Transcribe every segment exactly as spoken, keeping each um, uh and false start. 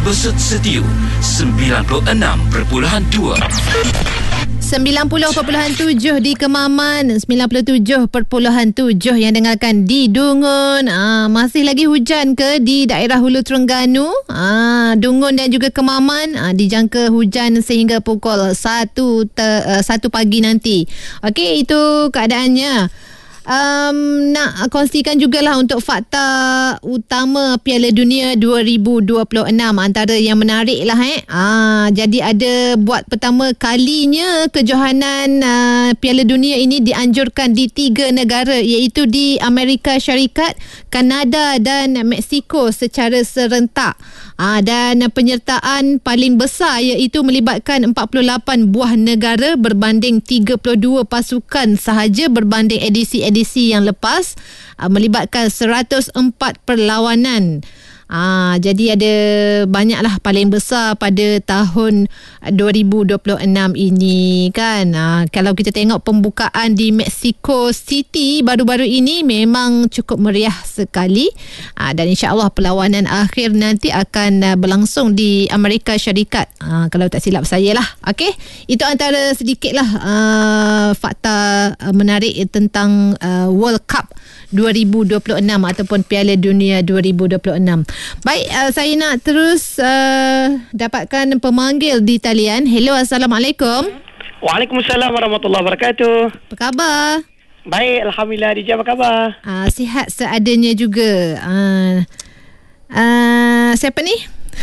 Besut Setiu sembilan puluh enam perpuluhan dua. sembilan puluh perpuluhan tujuh di Kemaman, sembilan puluh tujuh perpuluhan tujuh yang dengarkan di Dungun. Ah, masih lagi hujan ke di daerah Hulu Terengganu? Ah, Dungun dan juga Kemaman ah, dijangka hujan sehingga pukul satu te, uh, satu pagi nanti. Okey, itu keadaannya. Um, nak kongsikan jugalah untuk fakta utama Piala Dunia dua ribu dua puluh enam, antara yang menarik lah eh. Ah, jadi ada buat pertama kalinya kejohanan uh, Piala Dunia ini dianjurkan di tiga negara, iaitu di Amerika Syarikat, Kanada dan Mexico secara serentak. Ah, dan penyertaan paling besar iaitu melibatkan empat puluh lapan buah negara berbanding tiga puluh dua pasukan sahaja berbanding edisi-edisi yang lepas, ah, melibatkan seratus empat perlawanan. Ah, jadi ada banyaklah paling besar pada tahun dua ribu dua puluh enam ini kan. Ah, kalau kita tengok pembukaan di Mexico City baru-baru ini memang cukup meriah sekali. Ah, dan insya-Allah perlawanan akhir nanti akan uh, berlangsung di Amerika Syarikat. Ah, kalau tak silap saya lah. Okey, itu antara sedikitlah uh, fakta uh, menarik tentang uh, World Cup dua ribu dua puluh enam ataupun Piala Dunia dua ribu dua puluh enam. Baik, uh, saya nak terus uh, dapatkan pemanggil di talian. Hello, Assalamualaikum. Waalaikumsalam warahmatullahi wabarakatuh. Apa khabar? Baik, Alhamdulillah. Dija, apa khabar? Uh, sihat seadanya juga. Uh, uh, siapa ni?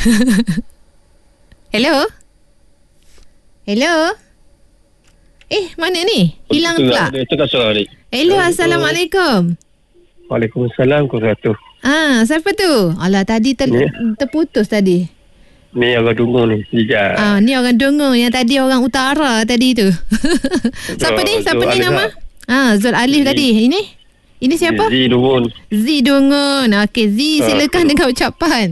Hello? Hello? Eh, mana ni? Hilang pula. Hello, Assalamualaikum. Waalaikumsalam warahmatullahi. Ah, siapa tu? Alah, tadi ter, ni? terputus tadi. Ni orang Dungun ni, Dija. Ah, ni orang Dungun, yang tadi orang utara tadi tu. Siapa ni? Siapa ni nama? Ah, Zul Alif tadi. Ini? Ini siapa? Z Dungun. Z Dungun. Okey, Z, silakan dengan ucapan.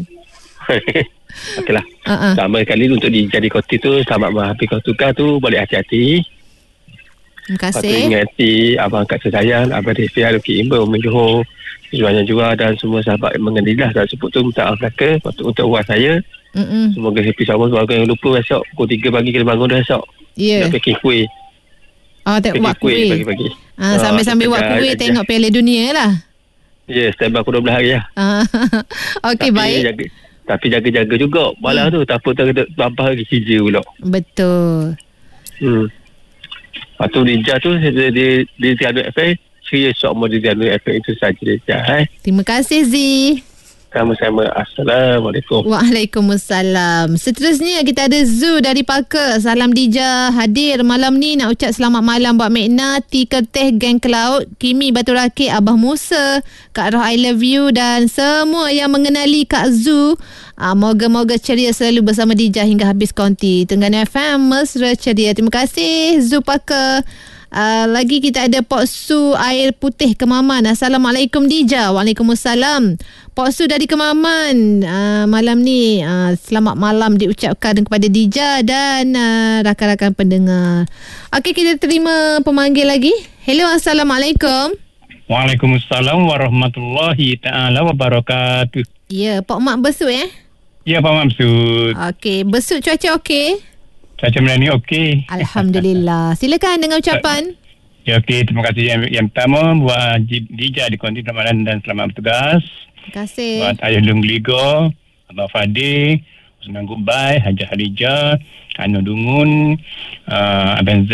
Okeylah. Uh-uh. Sama kali untuk dijadi koti tu, selamat menghabis kau tukar tu, balik hati-hati. Terima Lepas tu kasih. ingati abang kat sesayang, abang Rifia, Luki Imba, Umi Johor, semuanya juga dan semua sahabat yang mengendilah dan sebut tu minta maaf belaka untuk, untuk uang saya. Mm-mm. Semoga happy sama keluarga yang lupa esok pukul tiga pagi kena bangun dah esok. Ya. Yeah. Nak packing kuih. Oh, tak buat kuih kuih. pagi-pagi. Ah, sambil-sambil buat kuih tengok Piala Dunia lah. Ya, yeah, stand by aku dua belas hari lah. Ah. Okey, baik. Jaga, tapi jaga-jaga juga malam hmm. tu. Tak apa tak ada tambah lagi kerja pula. Betul. Hmm. Lepas tu Dija tu di di di Tiada F A. Serius sok mau di Tiada F A itu saja Dija. Eh. Terima kasih, Z. Sama-sama. Assalamualaikum. Waalaikumsalam. Seterusnya kita ada Zu dari Parker. Salam Dija hadir malam ni, nak ucap selamat malam buat Mekna, T Kerteh, Geng Cloud, Kimi Batu Rakit, Abah Musa, Kak Roh I love you dan semua yang mengenali Kak Zu. Ah, moga-moga ceria selalu bersama Dija hingga habis konti. Tengganu F M mesra ceria. Terima kasih Zu Parker. Uh, lagi kita ada Pok Su Air Putih Kemaman. Assalamualaikum Dija. Waalaikumsalam. Pok Su dari Kemaman. Uh, malam ni uh, selamat malam diucapkan kepada Dija dan uh, rakan-rakan pendengar. Okey, kita terima pemanggil lagi. Hello, Assalamualaikum. Waalaikumsalam warahmatullahi ta'ala wabarakatuh. Ya, Pak Mak Besut eh? Ya, Pak Mamsud. Okey, Besut cuaca okey? Cuaca malam ni okey. Alhamdulillah. Silakan dengan ucapan. Ya, okey. Terima kasih yang, yang pertama buat Dija di konti Ramadan dan selamat bertugas. Terima kasih. Buat Ayah Lung Ligo, Abang Fadil, Usman Goodbye, Hajah Halijah, Anu Dungun, uh, Abang Z.